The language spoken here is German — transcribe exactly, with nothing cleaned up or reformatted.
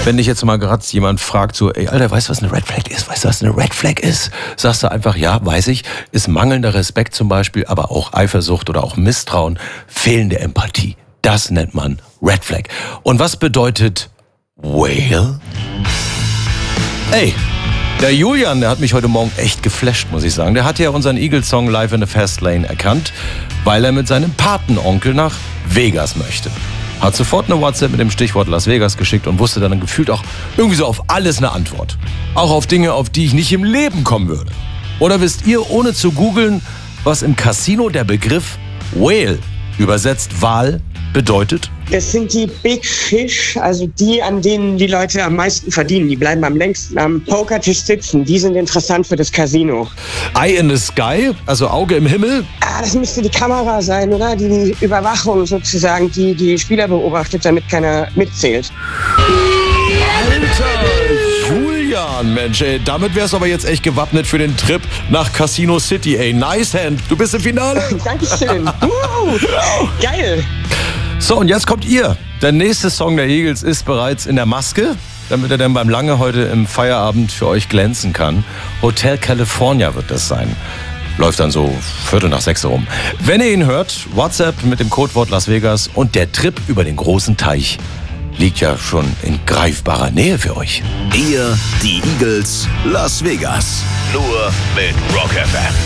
Wenn dich jetzt mal gerade jemand fragt, so, ey, Alter, weißt du, was eine Red Flag ist? Weißt du, was eine Red Flag ist? Sagst du einfach, ja, weiß ich. Ist mangelnder Respekt zum Beispiel, aber auch Eifersucht oder auch Misstrauen, fehlende Empathie. Das nennt man Red Flag. Und was bedeutet Whale? Ey, der Julian, der hat mich heute Morgen echt geflasht, muss ich sagen. Der hat ja unseren Eagles-Song Live in the Fast Lane erkannt, weil er mit seinem Patenonkel nach Vegas möchte. Hat sofort eine WhatsApp mit dem Stichwort Las Vegas geschickt und wusste dann gefühlt auch irgendwie so auf alles eine Antwort. Auch auf Dinge, auf die ich nicht im Leben kommen würde. Oder wisst ihr, ohne zu googeln, was im Casino der Begriff Whale, übersetzt Wal, bedeutet? Das sind die Big Fish, also die, an denen die Leute am meisten verdienen. Die bleiben am längsten am Pokertisch sitzen. Die sind interessant für das Casino. Eye in the Sky, also Auge im Himmel. Ah, das müsste die Kamera sein, oder? Die Überwachung sozusagen, die die Spieler beobachtet, damit keiner mitzählt. Alter, Julian, Mensch, ey, damit wär's aber jetzt echt gewappnet für den Trip nach Casino City, ey. Nice hand, du bist im Finale. Dankeschön. Uh, geil. So, und jetzt kommt ihr. Der nächste Song der Eagles ist bereits in der Maske, damit er dann beim Lange heute im Feierabend für euch glänzen kann. Hotel California wird das sein. Läuft dann so Viertel nach sechs rum. Wenn ihr ihn hört, WhatsApp mit dem Codewort Las Vegas und der Trip über den großen Teich liegt ja schon in greifbarer Nähe für euch. Ihr, die Eagles, Las Vegas. Nur mit Rock F M.